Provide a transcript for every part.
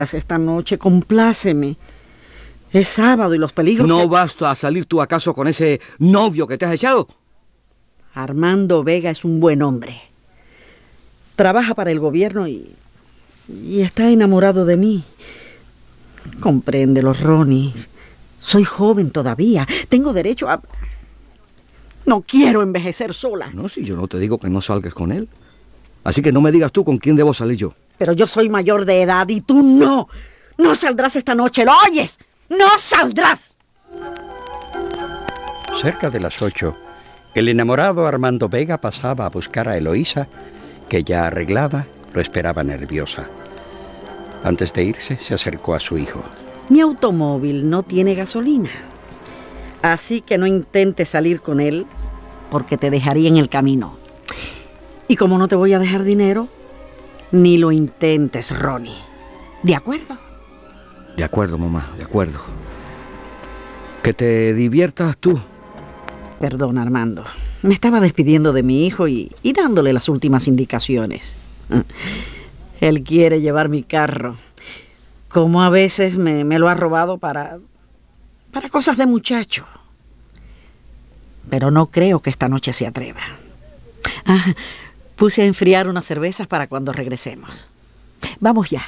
esta noche, compláceme. Es sábado y los peligros... ¿No vas a salir tú acaso con ese novio que te has echado? Armando Vega es un buen hombre. Trabaja para el gobierno y está enamorado de mí. Compréndelo, Ronnie. Soy joven todavía. Tengo derecho a... No quiero envejecer sola. No, si yo no te digo que no salgas con él. Así que no me digas tú con quién debo salir yo. Pero yo soy mayor de edad y tú no. No saldrás esta noche, ¿lo oyes? ¡No saldrás! Cerca de las 8, el enamorado Armando Vega pasaba a buscar a Eloísa, que ya arreglada lo esperaba nerviosa. Antes de irse, se acercó a su hijo. Mi automóvil no tiene gasolina. Así que no intentes salir con él, porque te dejaría en el camino. Y como no te voy a dejar dinero, ni lo intentes, Ronnie. ¿De acuerdo? De acuerdo, mamá, de acuerdo. Que te diviertas tú. Perdón, Armando. Me estaba despidiendo de mi hijo y dándole las últimas indicaciones. Él quiere llevar mi carro. Como a veces me lo ha robado para cosas de muchacho. Pero no creo que esta noche se atreva. Puse a enfriar unas cervezas para cuando regresemos. Vamos ya.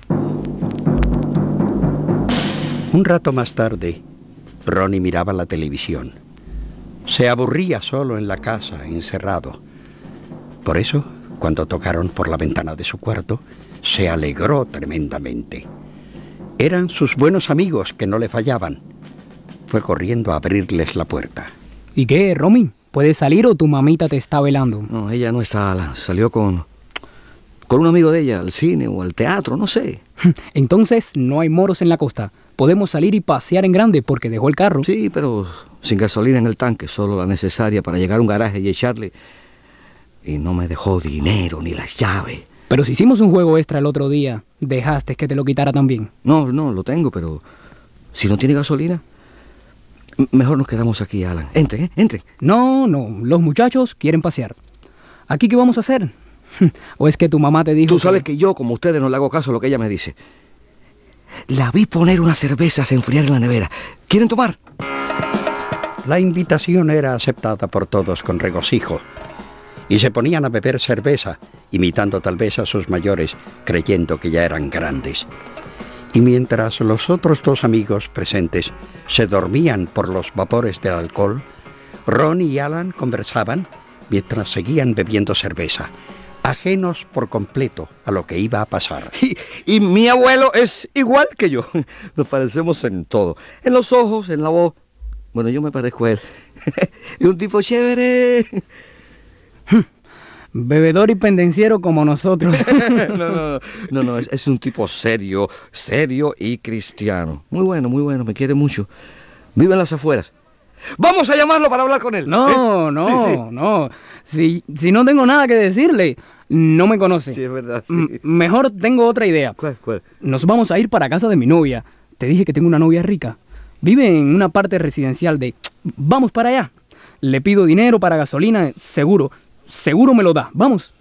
Un rato más tarde, Ronnie miraba la televisión. Se aburría solo en la casa, encerrado. Por eso, cuando tocaron por la ventana de su cuarto, se alegró tremendamente. Eran sus buenos amigos que no le fallaban. Fue corriendo a abrirles la puerta. ¿Y qué, Romy? ¿Puedes salir o tu mamita te está velando? No, ella no está. Salió con un amigo de ella al cine o al teatro, no sé. Entonces no hay moros en la costa. Podemos salir y pasear en grande porque dejó el carro. Sí, pero sin gasolina en el tanque, solo la necesaria para llegar a un garaje y echarle. Y no me dejó dinero ni las llaves. Pero si hicimos un juego extra el otro día, ¿dejaste que te lo quitara también? No, lo tengo, pero si no tiene gasolina, mejor nos quedamos aquí, Alan. Entren, entren. No, los muchachos quieren pasear. ¿Aquí qué vamos a hacer? ¿O es que tu mamá te dijo Tú sabes que yo, como ustedes, no le hago caso a lo que ella me dice. La vi poner unas cervezas a enfriar en la nevera. ¿Quieren tomar? La invitación era aceptada por todos con regocijo. Y se ponían a beber cerveza, imitando tal vez a sus mayores, creyendo que ya eran grandes. Y mientras los otros dos amigos presentes se dormían por los vapores del alcohol, Ron y Alan conversaban mientras seguían bebiendo cerveza, ajenos por completo a lo que iba a pasar. Y mi abuelo es igual que yo. Nos parecemos en todo. En los ojos, en la voz. Bueno, yo me parezco a él. Y un tipo chévere. Bebedor y pendenciero como nosotros. No, es un tipo serio y cristiano. Muy bueno, me quiere mucho. Vive en las afueras. Vamos a llamarlo para hablar con él. No. Si no tengo nada que decirle, no me conoce. Sí, es verdad. Sí. Mejor tengo otra idea. ¿Cuál? Nos vamos a ir para casa de mi novia. Te dije que tengo una novia rica. Vive en una parte residencial de... Vamos para allá. Le pido dinero para gasolina, seguro me lo da. Vamos.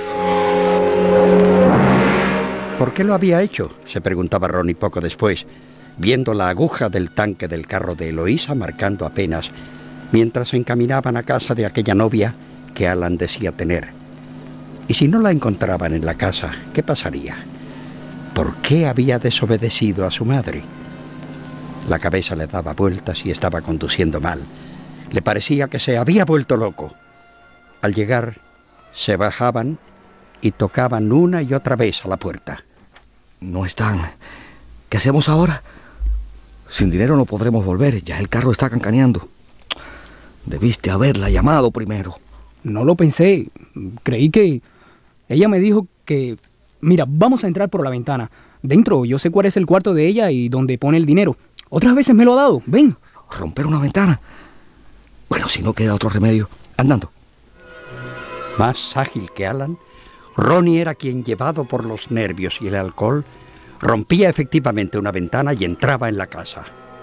¿Por qué lo había hecho?, se preguntaba Ronnie poco después, viendo la aguja del tanque del carro de Eloísa marcando apenas, mientras se encaminaban a casa de aquella novia que Alan decía tener. Y si no la encontraban en la casa, ¿qué pasaría? ¿Por qué había desobedecido a su madre? La cabeza le daba vueltas y estaba conduciendo mal. Le parecía que se había vuelto loco. Al llegar, se bajaban y tocaban una y otra vez a la puerta. No están. ¿Qué hacemos ahora? Sin dinero no podremos volver. Ya el carro está cancaneando. Debiste haberla llamado primero. No lo pensé. Creí que... Ella me dijo que... Mira, vamos a entrar por la ventana. Dentro yo sé cuál es el cuarto de ella y dónde pone el dinero. Otras veces me lo ha dado. Ven. ¿Romper una ventana? Bueno, si no queda otro remedio. Andando. Más ágil que Alan, Ronnie era quien, llevado por los nervios y el alcohol, rompía efectivamente una ventana y entraba en la casa.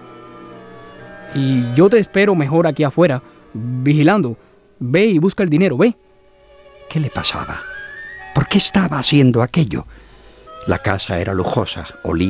Y yo te espero mejor aquí afuera, vigilando. Ve y busca el dinero, ve. ¿Qué le pasaba? ¿Por qué estaba haciendo aquello? La casa era lujosa, olía